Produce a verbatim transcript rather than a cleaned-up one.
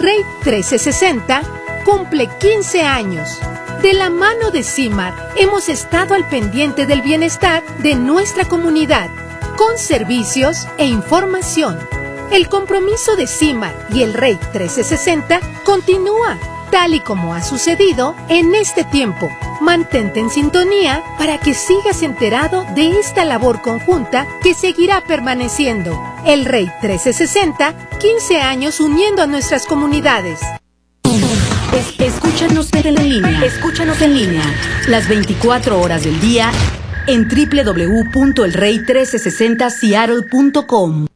Rey trece sesenta cumple quince años. De la mano de CIMAR hemos estado al pendiente del bienestar de nuestra comunidad, con servicios e información. El compromiso de CIMAR y el Rey trece sesenta continúa, tal y como ha sucedido en este tiempo. Mantente en sintonía para que sigas enterado de esta labor conjunta que seguirá permaneciendo. El Rey trece sesenta, quince años uniendo a nuestras comunidades. Es, escúchanos en línea. Escúchanos en línea. Las veinticuatro horas del día en doble u doble u doble u punto el rey trece sesenta seattle punto com.